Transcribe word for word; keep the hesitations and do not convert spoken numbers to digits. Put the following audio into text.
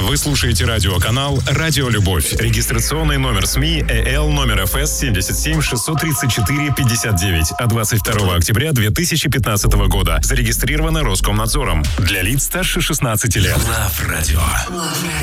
Вы слушаете радиоканал «Радио Любовь». Регистрационный номер СМИ ЭЛ номер ФС семьдесят семь шестьсот тридцать четыре пятьдесят девять от двадцать второго октября две тысячи пятнадцатого года. Зарегистрировано Роскомнадзором. Для лиц старше шестнадцати лет. Love Radio. Love Radio.